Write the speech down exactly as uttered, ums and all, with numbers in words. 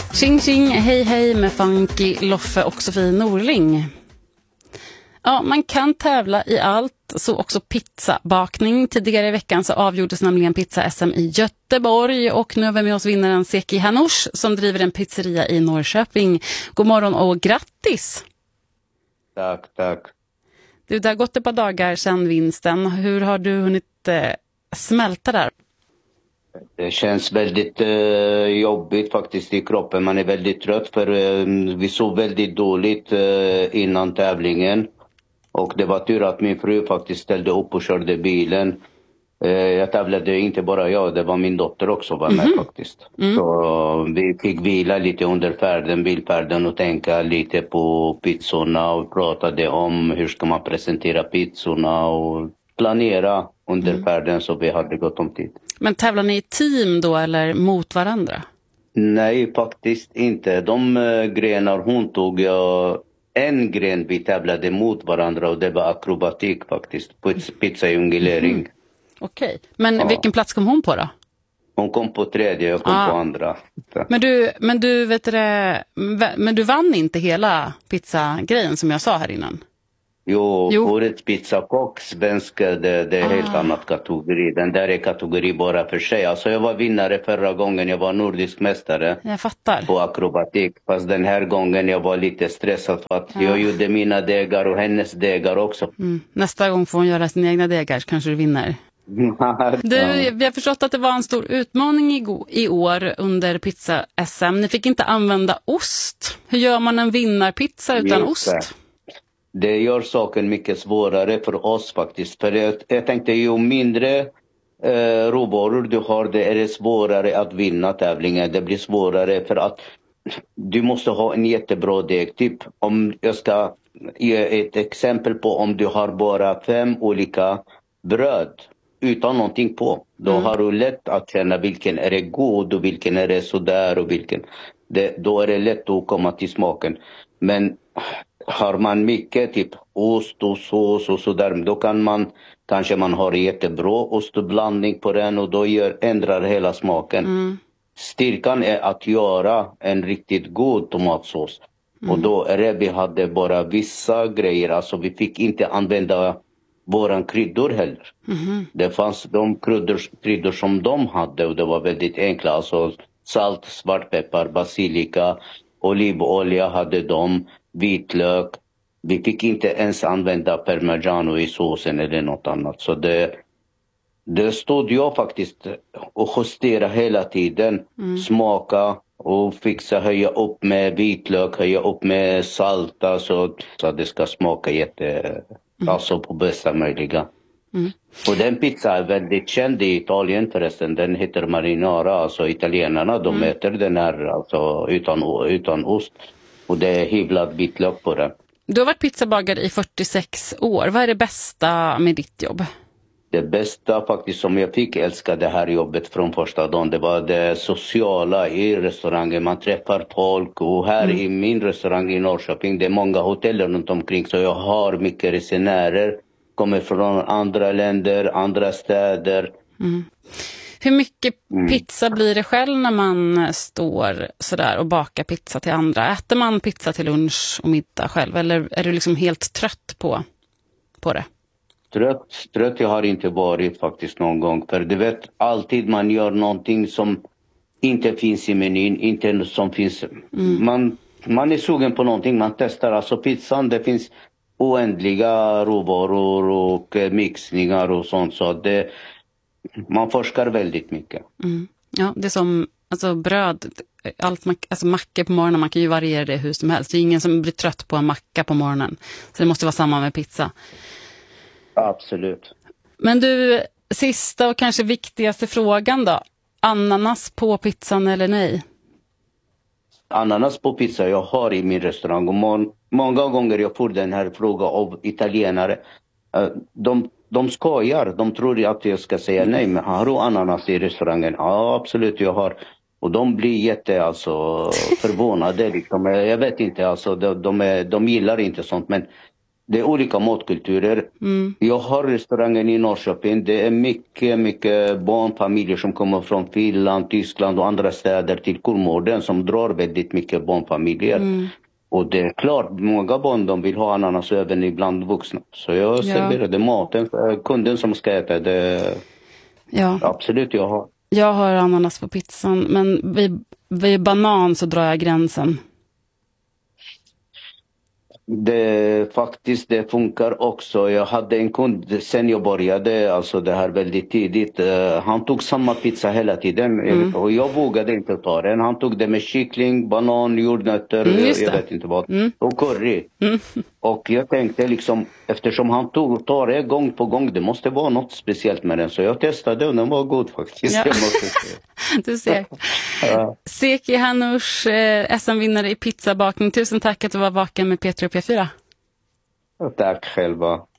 Tjing tjing, hej hej med Funky, Loffe och Sofie Norling. Ja, man kan tävla i allt, så också pizzabakning. Tidigare i veckan så avgjordes nämligen pizza-S M i Göteborg och nu har vi med oss vinnaren Seki Hanush som driver en pizzeria i Norrköping. God morgon och grattis! Tack, tack. Du, det har gått ett par dagar sedan vinsten. Hur har du hunnit eh, smälta där? Det känns väldigt eh, jobbigt faktiskt i kroppen. Man är väldigt trött för eh, vi sov väldigt dåligt eh, innan tävlingen. Och det var tur att min fru faktiskt ställde upp och körde bilen. Eh, jag tävlade inte bara jag, det var min dotter också var med mm-hmm. faktiskt. Mm. Så vi fick vila lite under färden, bilfärden och tänka lite på pizzorna och pratade om hur ska man presentera pizzorna och planera under mm. färden så vi hade gått om tid. Men tävlar ni i team då eller mot varandra? Nej, faktiskt inte. De uh, grenar hon tog, jag, en gren vi tävlade mot varandra och det var akrobatik faktiskt. Pizzajonglering. Mm. Okej, okay. Men ja. Vilken plats kom hon på då? Hon kom på tredje, jag kom ah. på andra. Men du, men du vet det, men du vann inte hela pizzagrejen som jag sa här innan? Jo, jo. Årets pizzakock, svenska, det, det är ah. helt annat kategori. Den där är kategori bara för sig. Alltså jag var vinnare förra gången, jag var nordisk mästare. Jag fattar. På akrobatik. Fast den här gången jag var lite stressad för att ja. jag gjorde mina degar och hennes degar också. Mm. Nästa gång får hon göra sina egna degar så kanske du vinner. Du, vi har förstått att det var en stor utmaning i, go- i år under pizza-S M. Ni fick inte använda ost. Hur gör man en vinnarpizza utan Just ost? Det. Det gör saken mycket svårare för oss faktiskt. För jag, jag tänkte ju mindre eh, råvaror du har, det är det svårare att vinna tävlingen. Det blir svårare för att du måste ha en jättebra deg. Typ om jag ska ge ett exempel på om du har bara fem olika bröd utan någonting på. Då mm. har du lätt att känna vilken är det god och vilken är det sådär och vilken. Det, då är det lätt att komma till smaken. Men har man mycket typ ost och sås och sådär, då kan man kanske man har jättebra ostblandning på den och då gör, ändrar hela smaken. Mm. Styrkan är att göra en riktigt god tomatsås. Mm. Och då är det vi hade bara vissa grejer, alltså vi fick inte använda våran kryddor heller. Mm. Det fanns de kryddor, kryddor som de hade och det var väldigt enkla, alltså salt, svartpeppar, basilika, olivolja hade de, vitlök. Vi fick inte ens använda parmigiano i såsen eller något annat. Så det, det stod jag faktiskt och justera hela tiden. Mm. Smaka och fixa, höja upp med vitlök, höja upp med salt. Alltså, så att det ska smaka jätte, mm. alltså på bästa möjliga. Mm. Och den pizza är väldigt känd i Italien förresten. Den heter marinara. Alltså italienarna, de mm. äter den här alltså, utan, utan ost. Och det är hyvlad vitlök på det. Du har varit pizzabagare i fyrtiosex år. Vad är det bästa med ditt jobb? Det bästa faktiskt som jag fick älska det här jobbet från första dagen. Det var det sociala i restaurangen. Man träffar folk och här mm. i min restaurang i Norrköping. Det är många hotell runt omkring så jag har mycket resenärer. Kommer från andra länder, andra städer. Mm. Hur mycket pizza blir det själv när man står sådär och bakar pizza till andra? Äter man pizza till lunch och middag själv? Eller är du liksom helt trött på, på det? Trött, trött jag har inte varit faktiskt någon gång. För du vet, alltid man gör någonting som inte finns i menyn. Inte som finns. Mm. Man, man är sugen på någonting, man testar. Alltså pizzan, det finns oändliga råvaror och mixningar och sånt. Så det... Man forskar väldigt mycket. Mm. Ja, det är som alltså bröd, allt, alltså mackor på morgonen, man kan ju variera det hur som helst. Det är ingen som blir trött på en macka på morgonen. Så det måste vara samma med pizza. Absolut. Men du, sista och kanske viktigaste frågan då. Ananas på pizzan eller nej? Ananas på pizza jag har i min restaurang. Och må- många gånger jag får den här frågan av italienare. Uh, de De skojar, de tror att jag ska säga nej, men har du ananas i restaurangen? Ja, absolut jag har. Och de blir jätte alltså, förvånade. Liksom. Jag vet inte, alltså, de, de, är, de gillar inte sånt. Men Det är olika matkulturer. Mm. Jag har restaurangen i Norrköping. Det är mycket, mycket barnfamiljer som kommer från Finland, Tyskland och andra städer till Kolmården som drar väldigt mycket barnfamiljer. Mm. Och det är klart, många barn de vill ha ananas även ibland vuxna. Så jag Ja. serverade maten för kunden som ska äta det. Ja. Absolut, jag har. Jag har ananas på pizzan, men vid, vid banan så drar jag gränsen. Det faktiskt det funkar också. Jag hade en kund sen jag började, alltså det här väldigt tidigt. Uh, han tog samma pizza hela tiden mm. och jag vågade inte ta den. Han tog det med kyckling, banan, jordnötter, mm, jag, jag vet inte vad, mm. och curry. Mm. Och jag tänkte liksom, eftersom han tog tar det gång på gång, det måste vara något speciellt med den. Så jag testade och den var god faktiskt. Ja. Du ser. Ja. Seki Hanush, eh, S M-vinnare i pizzabakning. Tusen tack att du var vaken med P tre och P fyra. Tack själva.